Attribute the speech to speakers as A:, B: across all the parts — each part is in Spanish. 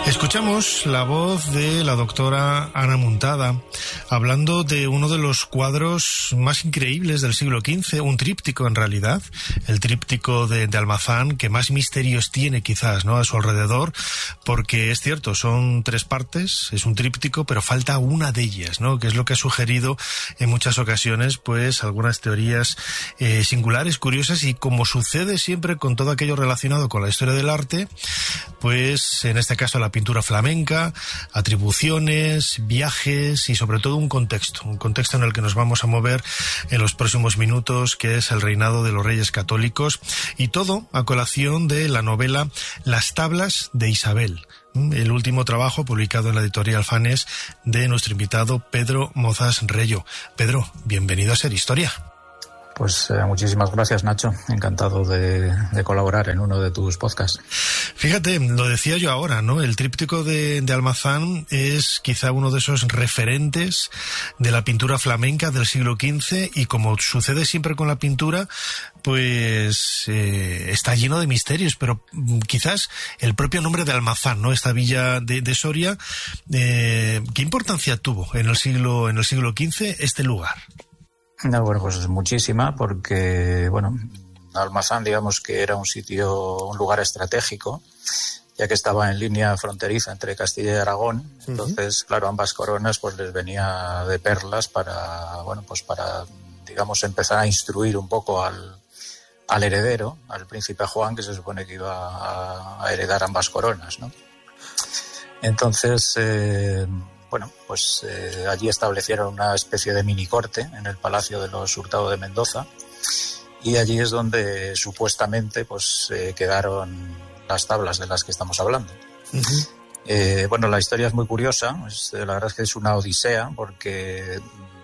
A: Escuchamos la voz de la doctora Ana Muntada hablando de uno de los cuadros más increíbles del siglo XV, un tríptico en realidad, el tríptico de Almazán, que más misterios tiene quizás, ¿no?, a su alrededor, porque es cierto, son 3 partes, es un tríptico, pero falta una de ellas, ¿no?, que es lo que ha sugerido en muchas ocasiones pues algunas teorías singulares, curiosas, y como sucede siempre con todo aquello relacionado con la historia del arte, pues en este caso la pintura flamenca, atribuciones, viajes y sobre todo un contexto en el que nos vamos a mover en los próximos minutos, que es el reinado de los Reyes Católicos, y todo a colación de la novela Las tablas de Isabel, el último trabajo publicado en la editorial Fanes de nuestro invitado Pedro Mozas Reyo. Pedro, bienvenido a Ser Historia.
B: Pues muchísimas gracias, Nacho. Encantado de colaborar en uno de tus podcasts.
A: Fíjate, lo decía yo ahora, ¿no? El tríptico de Almazán es quizá uno de esos referentes de la pintura flamenca del siglo XV, y como sucede siempre con la pintura, pues está lleno de misterios, pero quizás el propio nombre de Almazán, ¿no?, esta villa de Soria, ¿qué importancia tuvo en el siglo XV este lugar?
B: No, bueno, pues es muchísima, porque, bueno, Almazán, digamos que era un lugar estratégico, ya que estaba en línea fronteriza entre Castilla y Aragón. Entonces, claro, ambas coronas pues les venía de perlas para, digamos, empezar a instruir un poco al heredero, al príncipe Juan, que se supone que iba a heredar ambas coronas, ¿no? Entonces, allí establecieron una especie de mini corte en el Palacio de los Hurtado de Mendoza, y allí es donde supuestamente quedaron las tablas de las que estamos hablando. La historia es muy curiosa, la verdad es que es una odisea, porque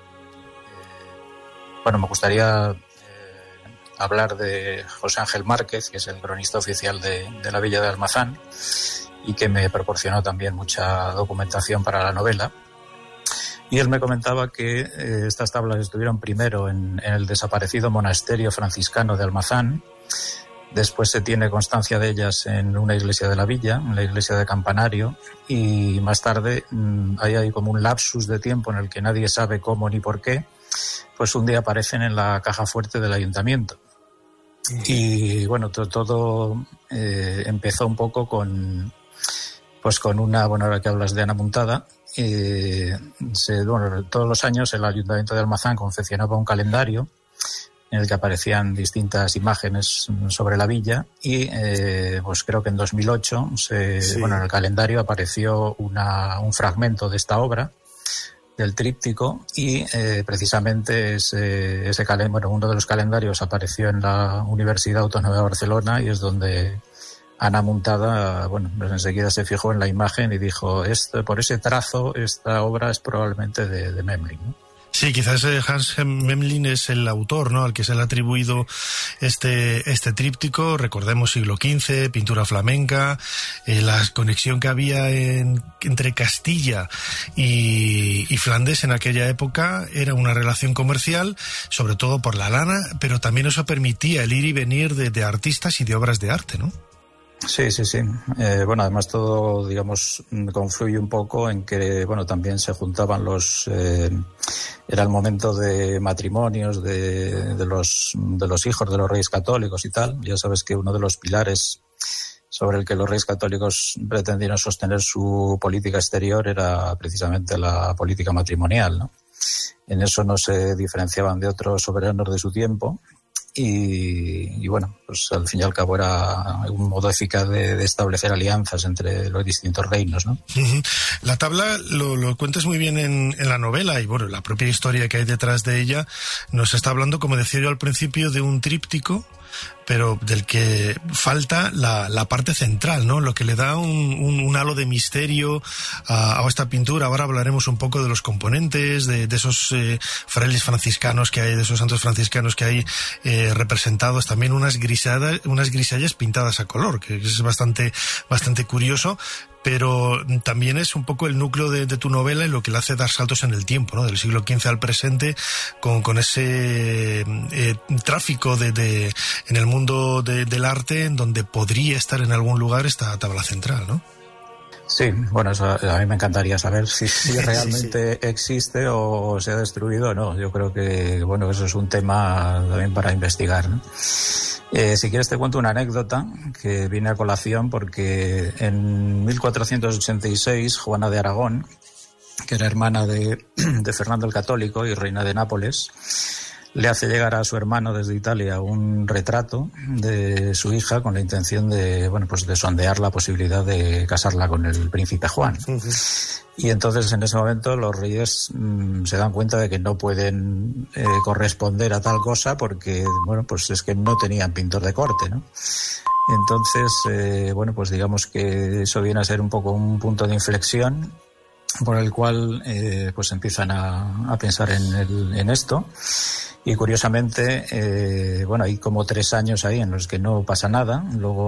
B: me gustaría hablar de José Ángel Márquez, que es el cronista oficial de la villa de Almazán, y que me proporcionó también mucha documentación para la novela. Y él me comentaba que estas tablas estuvieron primero en el desaparecido monasterio franciscano de Almazán. Después se tiene constancia de ellas en una iglesia de la villa, en la iglesia de Campanario, y más tarde hay como un lapsus de tiempo en el que nadie sabe cómo ni por qué, pues un día aparecen en la caja fuerte del ayuntamiento. Y bueno, todo empezó un poco con una, ahora que hablas de Ana Muntada, todos los años el Ayuntamiento de Almazán confeccionaba un calendario en el que aparecían distintas imágenes sobre la villa, y creo que en 2008 en el calendario apareció un fragmento de esta obra, del tríptico, y precisamente ese calendario, uno de los calendarios apareció en la Universidad Autónoma de Barcelona, y es donde Ana Muntada, pues enseguida se fijó en la imagen y dijo, por ese trazo, esta obra es probablemente de Memling, ¿no?
A: Sí, quizás Hans Memling es el autor, ¿no?, al que se le ha atribuido este tríptico. Recordemos siglo XV, pintura flamenca, la conexión que había entre Castilla y Flandes en aquella época era una relación comercial, sobre todo por la lana, pero también eso permitía el ir y venir de artistas y de obras de arte, ¿no?
B: Sí. Además todo, digamos, confluye un poco en que, también se juntaban era el momento de matrimonios de los hijos de los Reyes Católicos y tal. Ya sabes que uno de los pilares sobre el que los Reyes Católicos pretendieron sostener su política exterior era precisamente la política matrimonial, ¿no? En eso no se diferenciaban de otros soberanos de su tiempo. Y pues al fin y al cabo era un modo eficaz de establecer alianzas entre los distintos reinos, ¿no?
A: La tabla lo cuentas muy bien en la novela, y la propia historia que hay detrás de ella nos está hablando, como decía yo al principio, de un tríptico, pero del que falta la parte central, ¿no?, lo que le da un halo de misterio a esta pintura. Ahora hablaremos un poco de los componentes, de esos frailes franciscanos que hay, de esos santos franciscanos que hay representados, también unas grisallas pintadas a color, que es bastante curioso. Pero también es un poco el núcleo de tu novela y lo que le hace dar saltos en el tiempo, ¿no?, del siglo XV al presente, con ese tráfico en el mundo del arte, en donde podría estar en algún lugar esta tabla central, ¿no?
B: Sí, bueno, eso a mí me encantaría saber si realmente existe o se ha destruido o no. Yo creo que, bueno, eso es un tema también para investigar, ¿no? Si quieres te cuento una anécdota que viene a colación porque en 1486 Juana de Aragón, que era hermana de Fernando el Católico y reina de Nápoles, le hace llegar a su hermano desde Italia un retrato de su hija con la intención de, bueno, pues de sondear la posibilidad de casarla con el príncipe Juan. Uh-huh. Y entonces en ese momento los reyes se dan cuenta de que no pueden corresponder a tal cosa porque, bueno, pues es que no tenían pintor de corte, ¿no? Entonces, bueno, pues digamos que eso viene a ser un poco un punto de inflexión por el cual pues empiezan a pensar en esto. Y curiosamente, bueno, hay como 3 años ahí en los que no pasa nada. Luego